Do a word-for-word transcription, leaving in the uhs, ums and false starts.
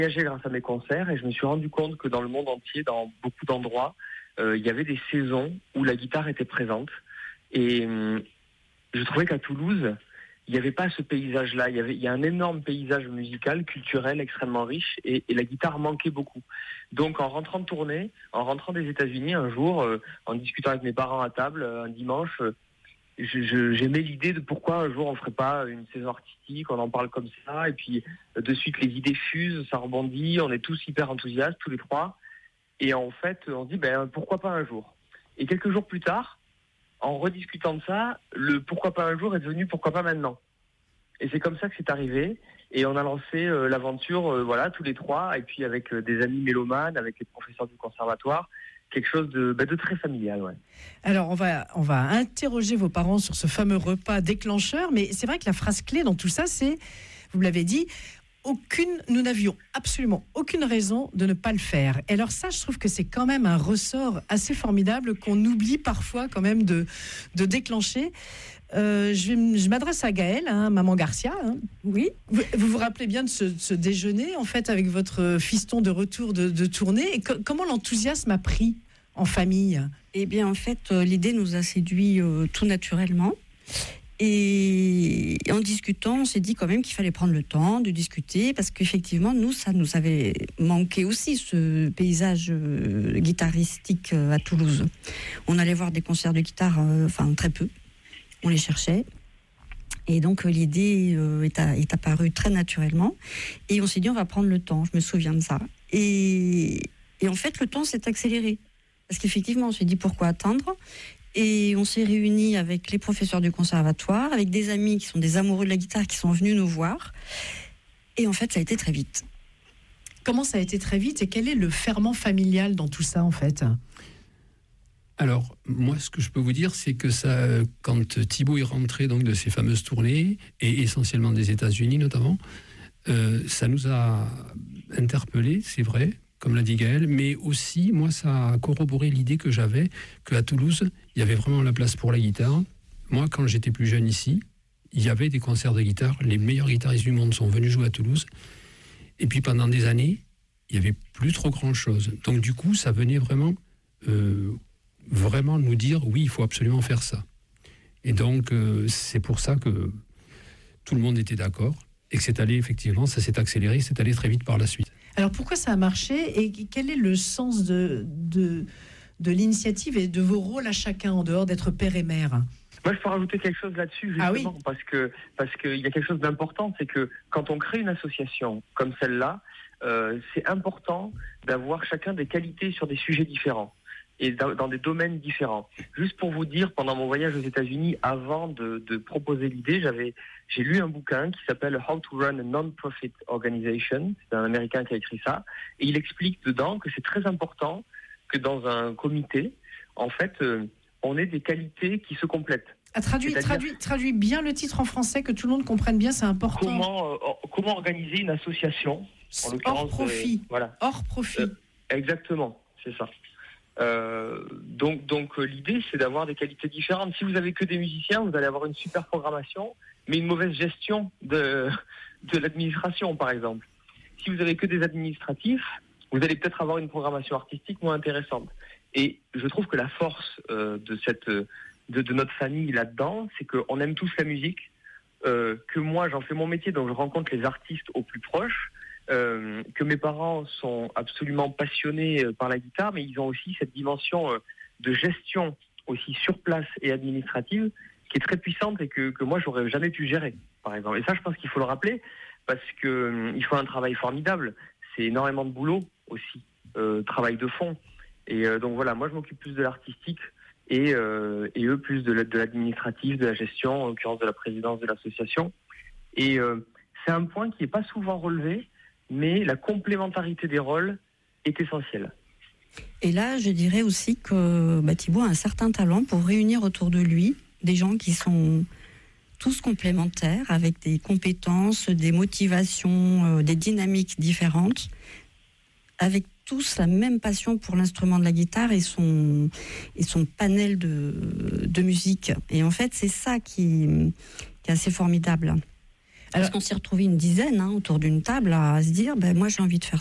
voyagé grâce à mes concerts et je me suis rendu compte que dans le monde entier, dans beaucoup d'endroits, euh, il y avait des saisons où la guitare était présente. Et euh, je trouvais qu'à Toulouse, il n'y avait pas ce paysage-là. Il y avait, il y a un énorme paysage musical, culturel, extrêmement riche, et, et la guitare manquait beaucoup. Donc, en rentrant de tournée, en rentrant des États-Unis un jour, euh, en discutant avec mes parents à table, euh, un dimanche, euh, je, je, j'aimais l'idée de pourquoi un jour on ferait pas une saison artistique, on en parle comme ça, et puis euh, de suite les idées fusent, ça rebondit, on est tous hyper enthousiastes, tous les trois, et en fait, on se dit, ben pourquoi pas un jour. Et quelques jours plus tard, en rediscutant de ça, le pourquoi pas un jour est devenu pourquoi pas maintenant. Et c'est comme ça que c'est arrivé. Et on a lancé euh, l'aventure, euh, voilà, tous les trois, et puis avec euh, des amis mélomanes, avec les professeurs du conservatoire, quelque chose de, bah, de très familial, ouais. Alors, on va, on va interroger vos parents sur ce fameux repas déclencheur, mais c'est vrai que la phrase clé dans tout ça, c'est, vous l'avez dit, aucune, nous n'avions absolument aucune raison de ne pas le faire. Et alors ça, je trouve que c'est quand même un ressort assez formidable qu'on oublie parfois quand même de, de déclencher. Euh, je, vais, je m'adresse à Gaëlle, hein, maman Garcia. Hein. Oui. Vous, vous vous rappelez bien de ce, de ce déjeuner, en fait, avec votre fiston de retour de, de tournée. Et co- comment l'enthousiasme a pris en famille ? Eh bien, en fait, euh, l'idée nous a séduit euh, tout naturellement. Et en discutant, on s'est dit quand même qu'il fallait prendre le temps de discuter, parce qu'effectivement, nous, ça nous avait manqué aussi, ce paysage euh, guitaristique euh, à Toulouse. On allait voir des concerts de guitare, euh, enfin très peu. On les cherchait. Et donc, euh, l'idée euh, est, à, est apparue très naturellement. Et on s'est dit, on va prendre le temps. Je me souviens de ça. Et, et en fait, le temps s'est accéléré. Parce qu'effectivement, on s'est dit, pourquoi attendre ? Et on s'est réunis avec les professeurs du conservatoire, avec des amis qui sont des amoureux de la guitare qui sont venus nous voir. Et en fait, ça a été très vite. Comment ça a été très vite et quel est le ferment familial dans tout ça, en fait ? Alors, moi, ce que je peux vous dire, c'est que ça, quand Thibaut est rentré donc, de ces fameuses tournées, et essentiellement des États-Unis notamment, euh, ça nous a interpellés, c'est vrai, comme l'a dit Gaëlle, mais aussi, moi, ça a corroboré l'idée que j'avais qu'à Toulouse, il y avait vraiment la place pour la guitare. Moi, quand j'étais plus jeune ici, il y avait des concerts de guitare. Les meilleurs guitaristes du monde sont venus jouer à Toulouse. Et puis, pendant des années, il n'y avait plus trop grand-chose. Donc, du coup, ça venait vraiment, euh, vraiment nous dire, oui, il faut absolument faire ça. Et donc, euh, c'est pour ça que tout le monde était d'accord. Et que c'est allé, effectivement, ça s'est accéléré, c'est allé très vite par la suite. Alors pourquoi ça a marché et quel est le sens de, de, de l'initiative et de vos rôles à chacun en dehors d'être père et mère ? Moi, je peux rajouter quelque chose là-dessus, justement, ah oui. parce que parce qu'il y a quelque chose d'important, c'est que quand on crée une association comme celle-là, euh, c'est important d'avoir chacun des qualités sur des sujets différents et dans, dans des domaines différents. Juste pour vous dire, pendant mon voyage aux États-Unis, avant de, de proposer l'idée, j'avais j'ai lu un bouquin qui s'appelle How to Run a Non-Profit Organization. C'est un Américain qui a écrit ça, et il explique dedans que c'est très important que dans un comité, en fait, euh, on ait des qualités qui se complètent. Ah, traduis, traduis, traduis bien le titre en français, que tout le monde comprenne bien, c'est important. Comment, euh, comment organiser une association, en hors profit. Euh, voilà. Hors profit. Euh, exactement, c'est ça. Euh, donc, donc euh, l'idée, c'est d'avoir des qualités différentes. Si vous avez que des musiciens, vous allez avoir une super programmation, mais une mauvaise gestion de, de l'administration, par exemple. Si vous avez que des administratifs, vous allez peut-être avoir une programmation artistique moins intéressante. Et je trouve que la force euh, de cette de, de notre famille là-dedans, c'est qu'on aime tous la musique, euh, que moi j'en fais mon métier, donc je rencontre les artistes au plus proche, euh, que mes parents sont absolument passionnés par la guitare, mais ils ont aussi cette dimension euh, de gestion aussi sur place et administrative qui est très puissante et que, que moi j'aurais jamais pu gérer, par exemple. Et ça, je pense qu'il faut le rappeler, parce que euh, il faut un travail formidable. C'est énormément de boulot aussi, euh, travail de fond. Et euh, donc voilà, moi je m'occupe plus de l'artistique et, euh, et eux plus de, de l'administratif, de la gestion, en l'occurrence de la présidence de l'association. Et euh, c'est un point qui n'est pas souvent relevé, mais la complémentarité des rôles est essentielle. Et là, je dirais aussi que bah, Thibaut a un certain talent pour réunir autour de lui des gens qui sont tous complémentaires, avec des compétences, des motivations, euh, des dynamiques différentes, avec tous la même passion pour l'instrument de la guitare et son, et son panel de, de musique. Et en fait, c'est ça qui, qui est assez formidable. Parce qu'on s'est retrouvés une dizaine hein, autour d'une table à se dire, ben, moi j'ai envie de faire